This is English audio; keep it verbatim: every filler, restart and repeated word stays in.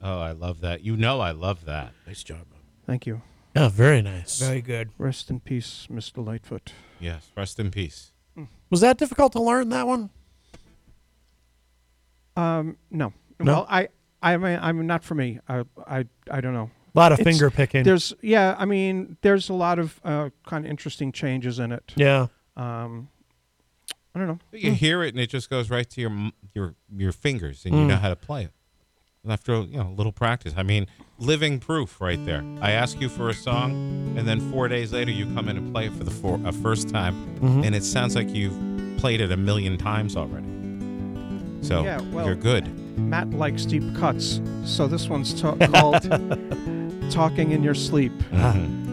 Oh, I love that. You know I love that. Nice job. Bob. Thank you. Oh, very nice. Very good. Rest in peace, Mister Lightfoot. Yes, rest in peace. Was that difficult to learn, that one? Um, no. No? Well, I, I mean, I'm not for me. I, I, I don't know. A lot of It's- finger picking. There's, yeah, I mean, there's a lot of uh, kind of interesting changes in it. Yeah. Um, I don't know. You hear it and it just goes right to your m- your your fingers, and you know how to play it. And after you know a little practice, I mean, living proof right there. I ask you for a song, and then four days later you come in and play it for the for, uh, first time, and it sounds like you've played it a million times already. So Yeah, well- you're good. Matt likes deep cuts, so this one's ta- called "Talking in Your Sleep." Mhm.